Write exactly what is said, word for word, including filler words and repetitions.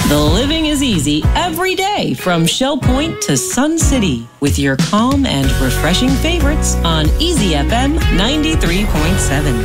The living is easy every day from Shell Point to Sun City with your calm and refreshing favorites on Easy F M ninety-three point seven.